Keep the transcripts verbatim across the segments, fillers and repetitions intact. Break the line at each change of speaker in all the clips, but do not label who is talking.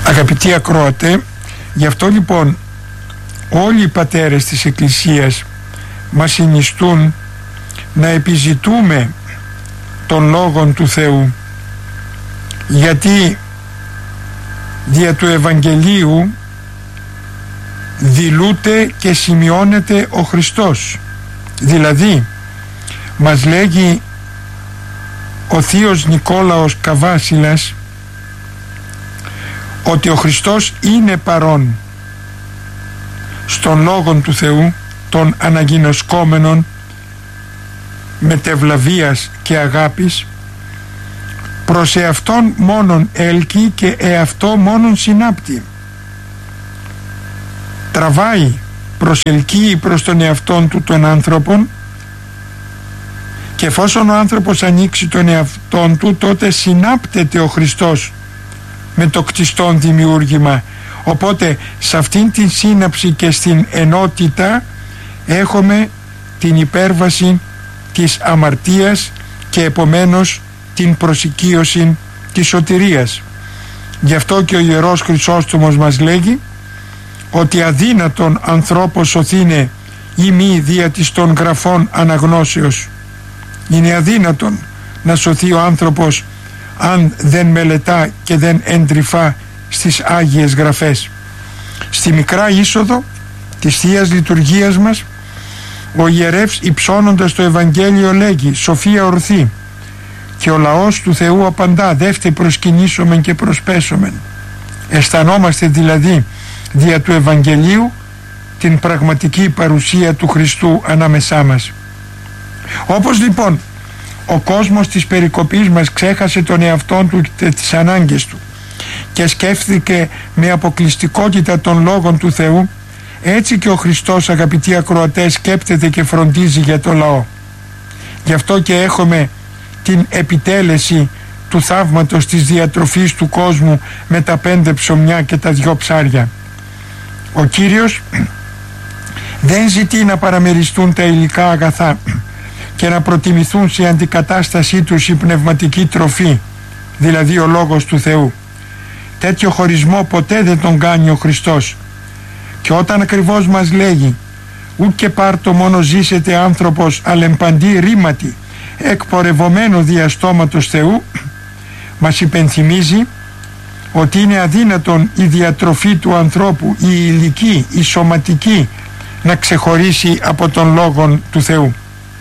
Αγαπητοί ακροατέ, γι' αυτό λοιπόν όλοι οι πατέρες της Εκκλησίας μας συνιστούν να επιζητούμε τον Λόγον του Θεού, γιατί δια του Ευαγγελίου δηλούται και σημειώνεται ο Χριστός. Δηλαδή μας λέγει ο θείος Νικόλαος Καβάσιλας ότι ο Χριστός είναι παρόν στον Λόγον του Θεού, των αναγινωσκόμενων μετευλαβίας και αγάπης, προς εαυτόν μόνον έλκει και εαυτό μόνον συνάπτει. Τραβάει, προσελκύει προς τον εαυτόν του των άνθρωπων, και εφόσον ο άνθρωπος ανοίξει τον εαυτόν του, τότε συνάπτεται ο Χριστός με το κτιστόν δημιούργημα. Οπότε σε αυτήν την σύναψη και στην ενότητα έχουμε την υπέρβαση της αμαρτίας και επομένως την προσοικείωση της σωτηρίας. Γι' αυτό και ο Ιερός Χρυσόστομος μας λέγει ότι αδύνατον ανθρώπος σωθήνε ή μη δια της των γραφών αναγνώσεως. Είναι αδύνατον να σωθεί ο άνθρωπος αν δεν μελετά και δεν εντρυφά στις Άγιες Γραφές. Στη μικρά είσοδο της Θείας Λειτουργίας μας, ο ιερεύς υψώνοντας το Ευαγγέλιο λέγει «Σοφία ορθή», και ο λαός του Θεού απαντά «Δεύτε προσκυνήσομεν και προσπέσομεν». Αισθανόμαστε δηλαδή δια του Ευαγγελίου την πραγματική παρουσία του Χριστού ανάμεσά μας. Όπως λοιπόν ο κόσμος της περικοπής μας ξέχασε τον εαυτόν του και τις ανάγκες του και σκέφτηκε με αποκλειστικότητα των λόγων του Θεού, έτσι και ο Χριστός, αγαπητοί ακροατές, σκέπτεται και φροντίζει για το λαό. Γι' αυτό και έχουμε την επιτέλεση του θαύματος της διατροφής του κόσμου με τα πέντε ψωμιά και τα δυο ψάρια. Ο Κύριος δεν ζητεί να παραμεριστούν τα υλικά αγαθά και να προτιμηθούν σε αντικατάστασή τους η πνευματική τροφή, δηλαδή ο Λόγος του Θεού. Τέτοιο χωρισμό ποτέ δεν τον κάνει ο Χριστός. Και όταν ακριβώς μας λέγει «Ουκ και πάρτο μόνο ζήσετε άνθρωπος αλεμπαντή ρήματι εκπορευωμένο δια στόματος Θεού», μας υπενθυμίζει ότι είναι αδύνατον η διατροφή του ανθρώπου, η υλική, η σωματική, να ξεχωρίσει από τον Λόγον του Θεού.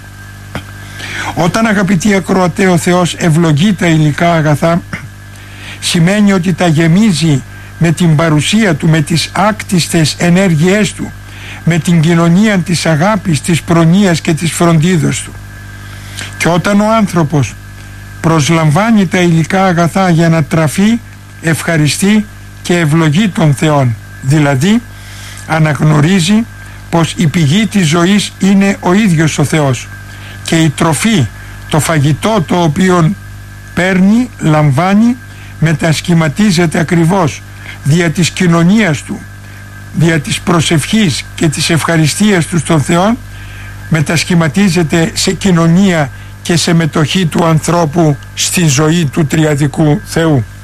Όταν, αγαπητοί ακροατέ, ο Θεός ευλογεί τα υλικά αγαθά, σημαίνει ότι τα γεμίζει με την παρουσία του, με τις άκτιστες ενέργειές του, με την κοινωνία της αγάπης, της προνοίας και της φροντίδος του. Και όταν ο άνθρωπος προσλαμβάνει τα υλικά αγαθά για να τραφεί, ευχαριστεί και ευλογεί τον Θεόν, δηλαδή αναγνωρίζει πως η πηγή της ζωής είναι ο ίδιος ο Θεός και η τροφή, το φαγητό το οποίο παίρνει, λαμβάνει, μετασχηματίζεται ακριβώς δια της κοινωνίας του, δια της προσευχής και της ευχαριστίας του στον Θεό, μετασχηματίζεται σε κοινωνία και σε μετοχή του ανθρώπου στη ζωή του τριαδικού Θεού.